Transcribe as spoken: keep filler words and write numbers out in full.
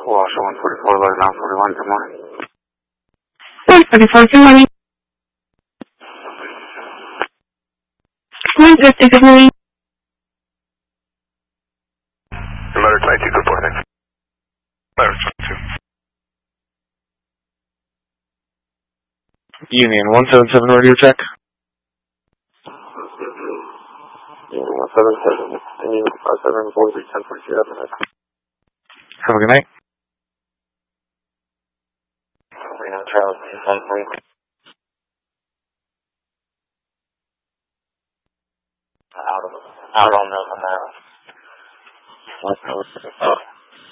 Washer one forty-four, Lebanon forty-one, good morning. one forty-four, good morning. one fifty, good morning. Letter twenty-two, good morning. Letter twenty-two. Union one seven seven, radio check. Union one seven seven, Union five seven four three ten forty-two, have a nice day. Have a good night. Reno Charles, one three. Out of, out on the, on the, west coast.